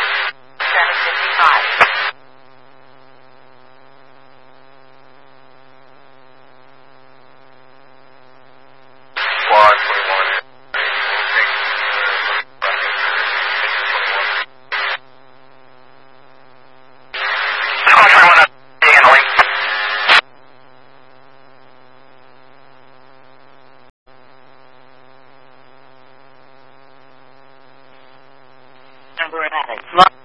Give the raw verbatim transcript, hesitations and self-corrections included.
seven fifty-five. Squad twenty-one. Squad twenty-one up, handling. Number eleven.